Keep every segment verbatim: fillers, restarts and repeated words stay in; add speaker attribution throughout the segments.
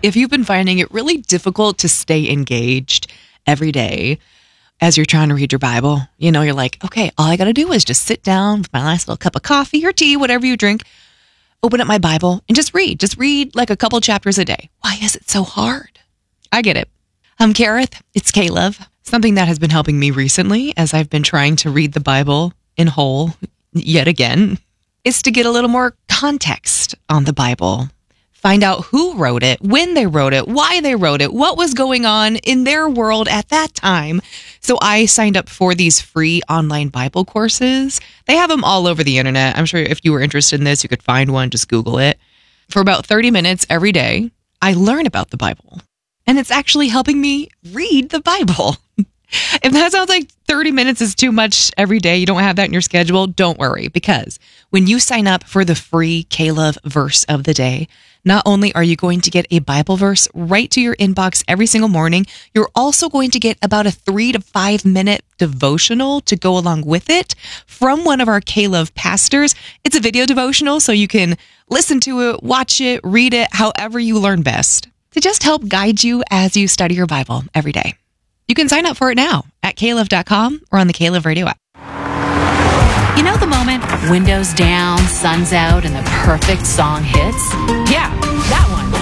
Speaker 1: If you've been finding it really difficult to stay engaged every day as you're trying to read your Bible, you know, you're like, okay, all I got to do is just sit down with my nice little cup of coffee or tea, whatever you drink, open up my Bible and just read. Just read like a couple chapters a day. Why is it so hard? I get it. I'm Kareth. It's K-Love. Something that has been helping me recently as I've been trying to read the Bible in whole yet again is to get a little more context on the Bible. Find out who wrote it, when they wrote it, why they wrote it, what was going on in their world at that time. So I signed up for these free online Bible courses. They have them all over the internet. I'm sure if you were interested in this, you could find one, just Google it. For about thirty minutes every day, I learn about the Bible. And it's actually helping me read the Bible. If that sounds like thirty minutes is too much every day, you don't have that in your schedule, don't worry. Because when you sign up for the free K-Love verse of the day, not only are you going to get a Bible verse right to your inbox every single morning, you're also going to get about a three to five minute devotional to go along with it from one of our K-Love pastors. It's a video devotional, so you can listen to it, watch it, read it, however you learn best, to just help guide you as you study your Bible every day. You can sign up for it now at K Love dot com or on the K-Love radio app.
Speaker 2: You know the moment, windows down, sun's out, and the perfect song hits? Yeah, that one.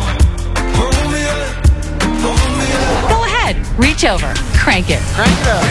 Speaker 2: Go ahead, reach over, crank it.
Speaker 3: Crank it up.